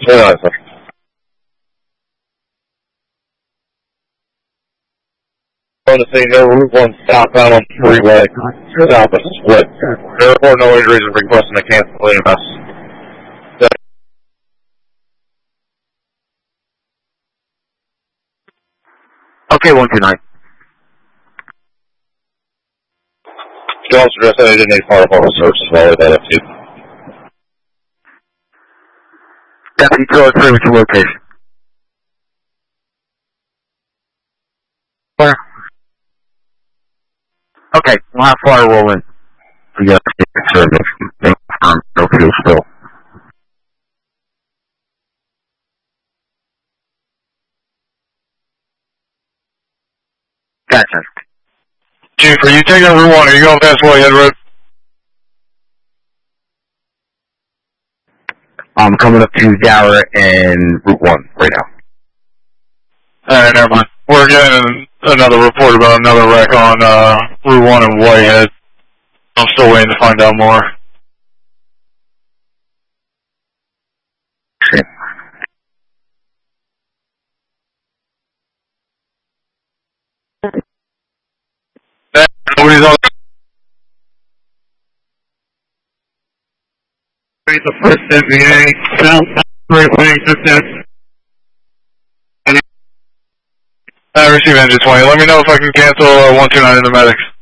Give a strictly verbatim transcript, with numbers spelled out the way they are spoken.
Yeah, sir. On the scene there, Route one southbound on the freeway, south of Split. Airport, no injuries, requesting a cancel E M S. Okay, one two nine. You also just said I didn't need part of our search as well, that up to. Deputy two oh three, what's your location? Where? Okay, we'll have fire roll in. We got the service. Um, no fuel spill. Gotcha. Chief, are you taking Route one? Are you going past Whitehead Road? I'm coming up to Dower and Route one right now. Alright, never mind. We're getting another report about another wreck on uh, Route one in Whitehead. I'm still waiting to find out more. Shit. Nobody's on. The first M V A, South Great Way, just that. I receive engine twenty. Let me know if I can cancel uh, one two nine in the medics.